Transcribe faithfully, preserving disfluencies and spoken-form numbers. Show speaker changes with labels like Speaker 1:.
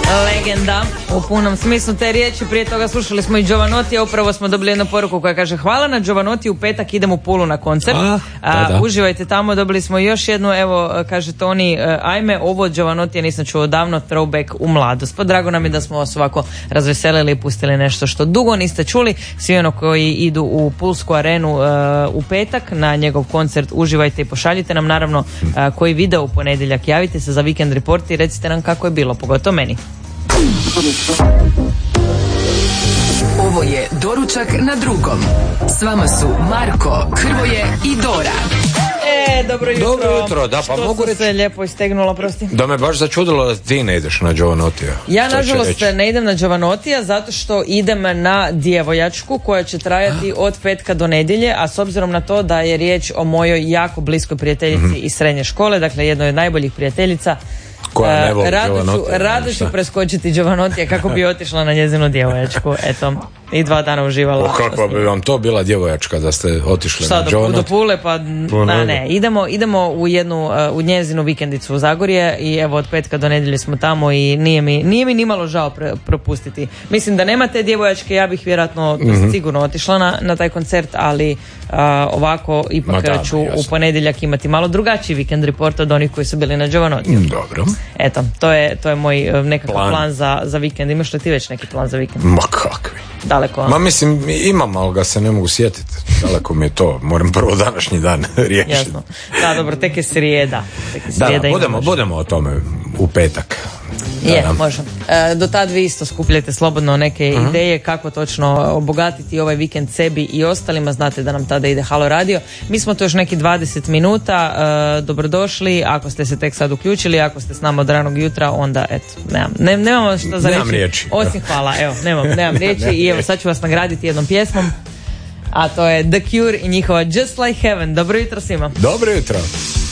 Speaker 1: Legenda u punom smislu te riječi. Prije toga slušali smo i Jovanotija, upravo smo dobili jednu poruku koja kaže: hvala na Jovanoti, u petak idem u Pulu na koncert.
Speaker 2: A, da, da.
Speaker 1: Uživajte tamo. Dobili smo još jednu, evo kaže Toni, ajme, ovo od Jovanotija nisam čuo davno, throwback u mladost. Pa drago nam je da smo vas ovako razveselili i pustili nešto što dugo niste čuli. Svi ono koji idu u Pulsku arenu uh, u petak na njegov koncert, uživajte i pošaljite nam naravno uh, koji video u ponedjeljak. Javite se za Weekend Report i recite nam kako je bilo, pogotovo meni.
Speaker 3: Ovo je Doručak na drugom. S vama su Marko, Hrvoje i Dora.
Speaker 1: E, dobro jutro.
Speaker 2: Dobro jutro, da, pa
Speaker 1: što
Speaker 2: mogu reći.
Speaker 1: se lijepo istegnulo, prosti.
Speaker 2: Da me baš začudilo da ti ne ideš na Jovanotija.
Speaker 1: Ja, nažalost, ne idem na Jovanotija zato što idem na djevojačku koja će trajati od petka do nedjelje, a s obzirom na to da je riječ o mojoj jako bliskoj prijateljici mm-hmm. iz srednje škole, dakle jednoj od najboljih prijateljica,
Speaker 2: koja ne voli
Speaker 1: rado ću,
Speaker 2: Jovanotija,
Speaker 1: rado ću preskočiti Jovanotija kako bi otišla na njezinu djevojačku. Eto, i dva dana uživala.
Speaker 2: O, kakva bi vam to bila djevojačka da ste otišli
Speaker 1: Šta,
Speaker 2: na
Speaker 1: do,
Speaker 2: Jovanotija?
Speaker 1: do Pule, pa na, ne, idemo, idemo u jednu, u njezinu vikendicu u Zagorje i evo od petka do nedjelje smo tamo i nije mi, nije mi nimalo žao pre, propustiti. Mislim da nema te djevojačke, ja bih vjerojatno mm-hmm. sigurno otišla na, na taj koncert, ali uh, ovako ipak da, ću jasno. u ponedjeljak imati malo drugačiji Weekend Report od onih koji su bili na Jovanotiju.
Speaker 2: Dobro.
Speaker 1: Eto, to je, to je moj uh, nekakav plan, plan za, za vikend. Imaš li ti već neki plan za vikend?
Speaker 2: Ma kakvi.
Speaker 1: Daleko.
Speaker 2: Ma mislim, imam, ali ga se ne mogu sjetiti. Daleko mi je to. Moram prvo današnji dan riješiti.
Speaker 1: Jasno. Da, dobro, tek je srijeda. Tek je srijeda.
Speaker 2: Da, da budemo, budemo o tome u petak.
Speaker 1: Je, možemo. E, do tad vi isto skupljate slobodno neke uh-huh. ideje kako točno obogatiti ovaj vikend sebi i ostalima. Znate da nam tada ide Halo Radio. Mi smo tu još neki dvadeset minuta. E, dobrodošli. Ako ste se tek sad uključili, ako ste s nama od ranog jutra, onda eto, nemam, ne, nemamo što za
Speaker 2: nemam
Speaker 1: reći.
Speaker 2: riječi.
Speaker 1: Osim hvala, evo, nemam, nemam riječi i evo sad ću vas nagraditi jednom pjesmom. A to je The Cure i njihova Just Like Heaven. Dobro jutro svima.
Speaker 2: Dobro jutro.